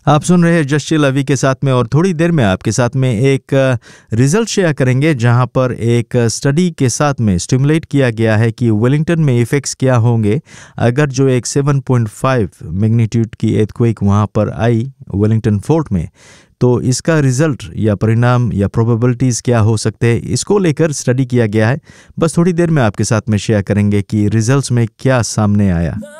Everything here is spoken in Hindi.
आप सुन रहे हैं जस्टिल अवी के साथ में, और थोड़ी देर में आपके साथ में एक रिजल्ट शेयर करेंगे जहां पर एक स्टडी के साथ में स्टिमुलेट किया गया है कि वेलिंगटन में इफेक्ट्स क्या होंगे अगर जो एक 7.5 मैग्नीट्यूड की earthquake वहां पर आई वेलिंगटन फोर्ट में। तो इसका रिजल्ट या परिणाम या प्रोबेबिलिटीज़ क्या हो सकते हैं, इसको लेकर स्टडी किया गया है। बस थोड़ी देर में आपके साथ में शेयर करेंगे कि रिजल्ट्स में क्या सामने आया।